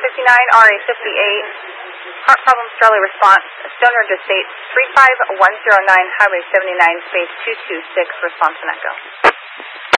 RA58, heart problems, Charlie response, Stone Ridge Estates, 35109, Highway 79, space 226, response and echo.